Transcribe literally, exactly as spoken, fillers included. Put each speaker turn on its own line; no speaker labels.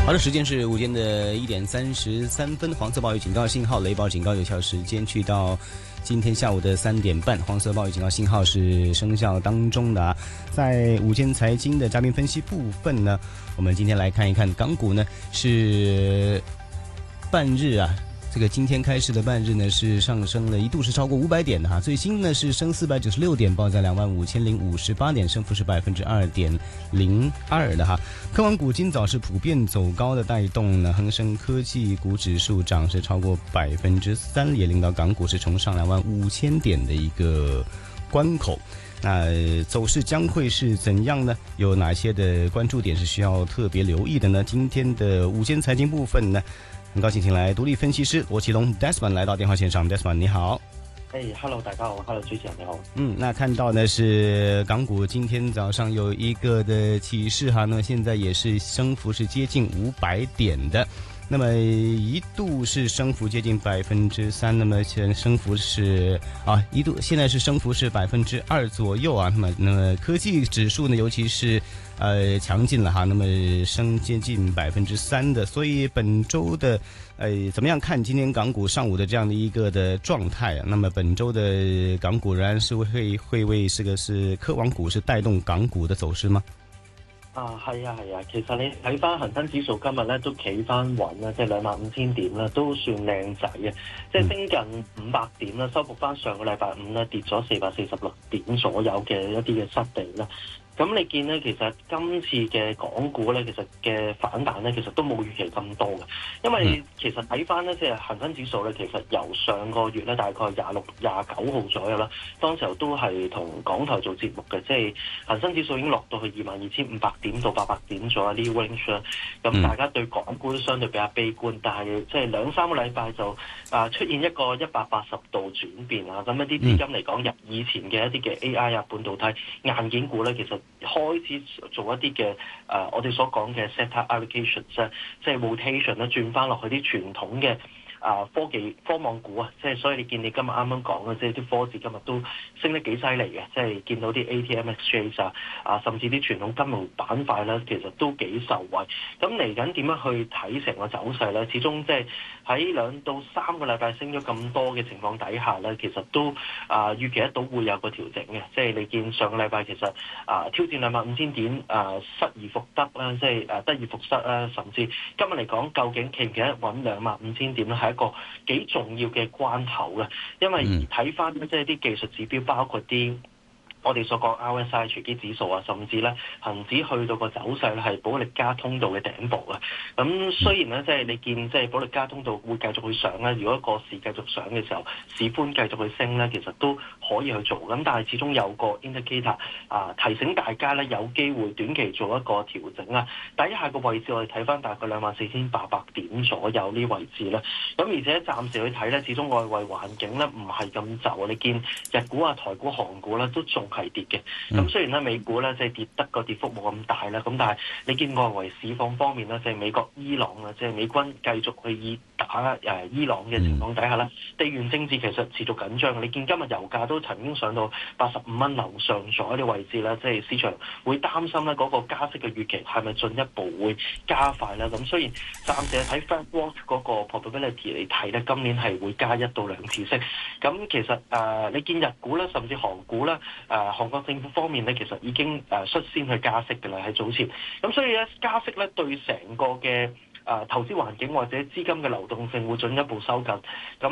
好的，时间是午间的一点三十三分，黄色暴雨警告信号、雷暴警告有效时间去到今天下午的三点半，黄色暴雨警告信号是生效当中的啊。在午间财经的嘉宾分析部分呢，我们今天来看一看港股呢是半日啊。这个今天开市的半日呢是上升了，一度是超过五百点的哈，最新呢是升四百九十六点，报在两万五千零五十八点，升幅是百分之二点零二的哈。科网股今早是普遍走高的带动呢，恒生科技股指数涨是超过百分之三，也令到港股是冲上两万五千点的一个关口。那走势将会是怎样呢？有哪些的关注点是需要特别留意的呢？今天的午间财经部分呢，很高兴请来独立分析师罗奇龙 Desmond 来到电话线上 ，Desmond 你好。
哎、hey, ，Hello， 大家好 ，Hello， 主持人你好。
嗯，那看到呢是港股今天早上有一个的起势哈，那么现在也是升幅是接近五百点的，那么一度是升幅接近百分之三，那么现在升幅是啊一度现在是升幅是百分之二左右啊，那么那么科技指数呢，尤其是呃强劲了哈，那么升接近百分之三的，所以本周的呃怎么样看今天港股上午的这样的一个的状态啊？那么本周的港股仍然是会会为这个是科网股是带動港股的走勢嗎？
啊，係啊，係啊，其實你睇翻恒生指數今日咧都企翻穩啦，即係兩萬五千點啦，都算靚仔嘅，即係升近五百點啦，收復翻上個禮拜五咧跌咗四百四十六點左右嘅一啲嘅失地啦。咁你見咧，其實今次嘅港股咧，其實嘅反彈咧，其實都冇預期咁多嘅，因為其實睇翻咧，即係恒生指數咧，其實由上個月咧大概廿六、廿九號左右啦，當時候都係同港台做節目嘅，即係恒生指數已經落到去二萬二千五百點到八百點左右啲 range 啦。咁大家對港股都相對比較悲觀，但係即係兩三個禮拜就啊出現一個一百八十度轉變啊！咁一啲資金嚟講入以前嘅一啲嘅 A I 啊、半導體、硬件股咧，其實開始做一啲嘅誒，我哋所講嘅 sector allocation 啫，即係 rotation 咧，轉翻落去啲傳統嘅啊科技科網股啊，即係所以你見你今日啱啱講嘅，即係啲科技今日都升得幾犀利嘅，即係見到啲 A T M exchange 啊，啊甚至啲傳統金融板塊咧，其實都幾受惠。咁嚟緊點樣去睇成個走勢咧？始終即係喺兩到三個禮拜升咗咁多嘅情況底下咧，其實都啊預期得到會有個調整嘅。即係你見上個禮拜其實啊挑戰兩萬五千點啊失而復得啦，即係誒得而復失啦，甚至今日嚟講究竟企唔企得穩兩萬五千點咧？係一個幾重要嘅關頭嘅，因為睇翻即係啲技術指標，包括啲我哋所講 R S I 隨機指數啊，甚至咧恆指去到個走勢咧係保力加通道嘅頂部啊。咁雖然咧即係你見即係保力加通道會繼續去上咧，如果個市繼續上嘅時候，市寬繼續去升咧，其實都可以去做。咁但係始終有個 indicator 啊，提醒大家咧有機會短期做一個調整啊。底下個位置我哋睇翻大概兩萬四千八百點左右呢位置咧。咁而且暫時去睇咧，始終外圍環境咧唔係咁就，你見日股啊、台股、韓股咧都仲係跌嘅，咁雖然咧美股咧即係跌得個跌幅冇咁大啦，咁但係你見外圍市況方面咧，即係美國、伊朗啊，即係美軍繼續去以打誒伊朗嘅情況底下咧，地緣政治其實持續緊張。你見今日油價都曾經上到八十五蚊樓上咗啲位置啦，即係市場會擔心咧嗰個加息嘅預期係咪進一步會加快咧？咁雖然暫時睇 Fed Watch 嗰個 probability 嚟睇咧，今年係會加一到兩次息。咁其實誒、呃、你見日股咧，甚至韓股咧，誒、呃、韓國政府方面咧，其實已經誒率先去加息嘅啦，喺早前。咁所以咧，加息咧對成個嘅誒投資環境或者資金嘅流動性會進一步收緊。咁